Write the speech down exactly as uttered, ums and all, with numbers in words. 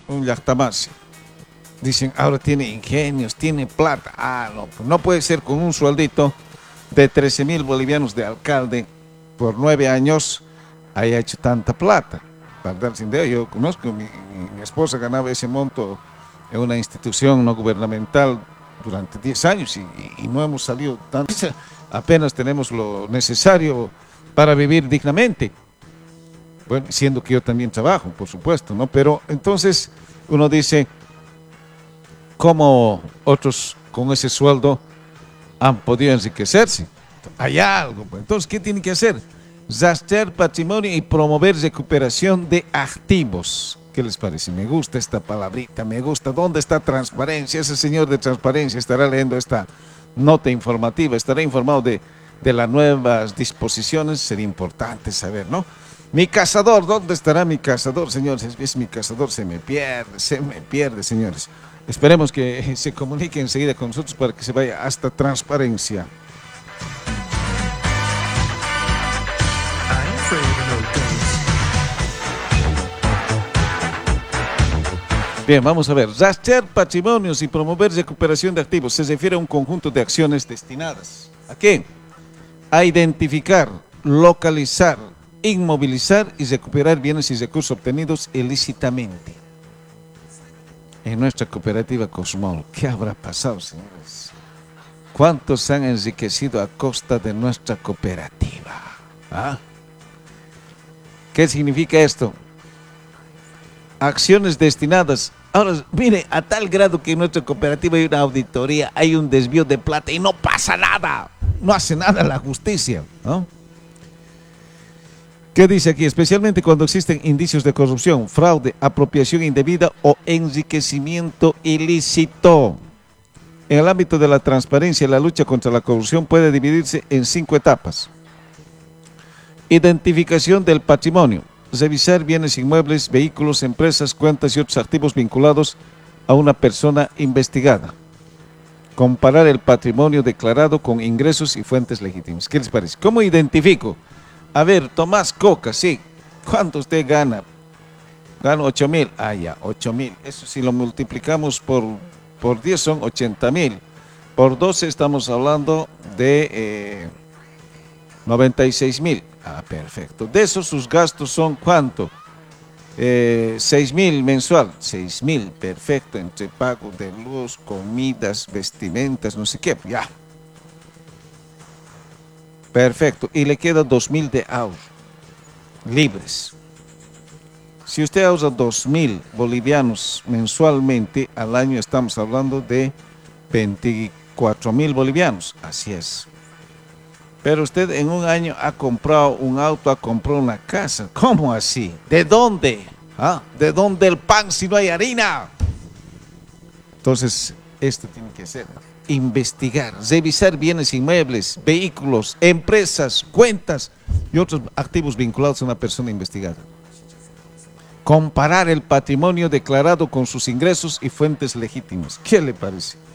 un yactamasi. Dicen, ahora tiene ingenios, tiene plata. Ah, no, no puede ser con un sueldito de trece mil bolivianos de alcalde por nueve años haya hecho tanta plata. Para dar sin idea, yo conozco, mi, mi, mi esposa ganaba ese monto en una institución no gubernamental durante diez años y, y, y no hemos salido tanto. Apenas tenemos lo necesario para vivir dignamente. Bueno, siendo que yo también trabajo, por supuesto, ¿no? Pero entonces uno dice, ¿cómo otros con ese sueldo han podido enriquecerse? Hay algo, pues. Entonces, ¿qué tiene que hacer? Rastrear patrimonio y promover recuperación de activos. ¿Qué les parece? Me gusta esta palabrita, me gusta. ¿Dónde está transparencia? Ese señor de transparencia estará leyendo esta nota informativa, estará informado de, de las nuevas disposiciones. Sería importante saber, ¿no? Mi cazador, ¿dónde estará mi cazador, señores? Es, es mi cazador, se me pierde, se me pierde, señores. Esperemos que se comunique enseguida con nosotros para que se vaya hasta transparencia. Bien, vamos a ver. Rastrear patrimonios y promover recuperación de activos se refiere a un conjunto de acciones destinadas ¿a qué? A identificar, localizar, inmovilizar y recuperar bienes y recursos obtenidos ilícitamente. En nuestra cooperativa Cosmol, ¿qué habrá pasado, señores? ¿Cuántos se han enriquecido a costa de nuestra cooperativa? ¿Ah? ¿Qué significa esto? Acciones destinadas. Ahora, mire, a tal grado que en nuestra cooperativa hay una auditoría, hay un desvío de plata y no pasa nada. No hace nada la justicia, ¿no? ¿Qué dice aquí? Especialmente cuando existen indicios de corrupción, fraude, apropiación indebida o enriquecimiento ilícito. En el ámbito de la transparencia, la lucha contra la corrupción puede dividirse en cinco etapas. Identificación del patrimonio. Revisar bienes inmuebles, vehículos, empresas, cuentas y otros activos vinculados a una persona investigada. Comparar el patrimonio declarado con ingresos y fuentes legítimas. ¿Qué les parece? ¿Cómo identifico? A ver, Tomás Coca, sí. ¿Cuánto usted gana? Gano ocho mil. Ah, ya, ocho mil. Eso si lo multiplicamos por, por diez son ochenta mil. Por doce estamos hablando de eh, noventa y seis mil. Ah, perfecto. De esos sus gastos son ¿cuánto? Eh, seis mil mensual. seis mil, perfecto. Entre pago de luz, comidas, vestimentas, no sé qué. Ya. Perfecto, y le queda dos mil de ahorro, libres. Si usted ahorra dos mil bolivianos mensualmente, al año estamos hablando de veinticuatro mil bolivianos, así es. Pero usted en un año ha comprado un auto, ha comprado una casa, ¿cómo así? ¿De dónde? ¿Ah? ¿De dónde el pan si no hay harina? Entonces, esto tiene que ser investigar, revisar bienes inmuebles, vehículos, empresas, cuentas y otros activos vinculados a una persona investigada. Comparar el patrimonio declarado con sus ingresos y fuentes legítimas. ¿Qué le parece?